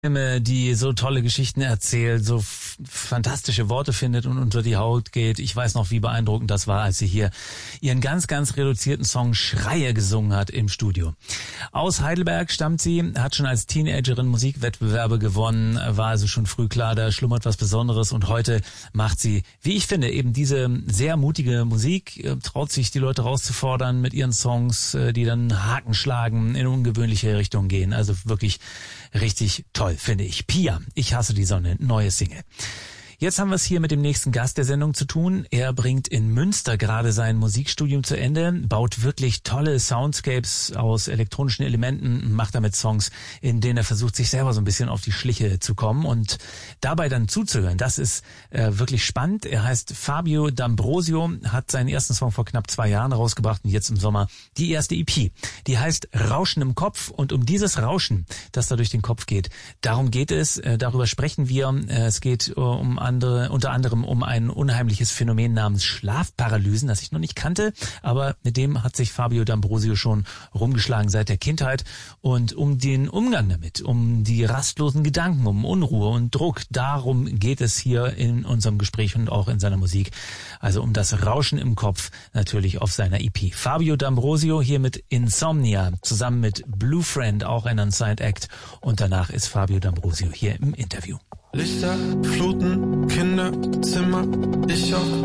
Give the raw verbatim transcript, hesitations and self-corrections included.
Die so tolle Geschichten erzählt, so f- fantastische Worte findet und unter die Haut geht. Ich weiß noch, wie beeindruckend das war, als sie hier ihren ganz, ganz reduzierten Song Schreie gesungen hat im Studio. Aus Heidelberg stammt sie, hat schon als Teenagerin Musikwettbewerbe gewonnen, war also schon früh klar, da schlummert was Besonderes, und heute macht sie, wie ich finde, eben diese sehr mutige Musik, traut sich die Leute rauszufordern mit ihren Songs, die dann Haken schlagen, in ungewöhnliche Richtungen gehen. Also wirklich richtig toll, finde ich. Pia, ich hasse die Sonne, neue Single. Jetzt haben wir es hier mit dem nächsten Gast der Sendung zu tun. Er bringt in Münster gerade sein Musikstudium zu Ende, baut wirklich tolle Soundscapes aus elektronischen Elementen, macht damit Songs, in denen er versucht, sich selber so ein bisschen auf die Schliche zu kommen und dabei dann zuzuhören. Das ist äh, wirklich spannend. Er heißt Fabio D'Ambrosio, hat seinen ersten Song vor knapp zwei Jahren rausgebracht und jetzt im Sommer die erste E P. Die heißt Rauschen im Kopf, und um dieses Rauschen, das da durch den Kopf geht, darum geht es, äh, darüber sprechen wir. Äh, es geht äh, um Andere, unter anderem um ein unheimliches Phänomen namens Schlafparalysen, das ich noch nicht kannte, aber mit dem hat sich Fabio D'Ambrosio schon rumgeschlagen seit der Kindheit, und um den Umgang damit, um die rastlosen Gedanken, um Unruhe und Druck, darum geht es hier in unserem Gespräch und auch in seiner Musik. Also um das Rauschen im Kopf, natürlich auf seiner E P. Fabio D'Ambrosio hier mit Insomnia, zusammen mit Blue Friend, auch ein Unsigned Act, und danach ist Fabio D'Ambrosio hier im Interview. Lichter, Fluten, Kinder, Zimmer, ich auf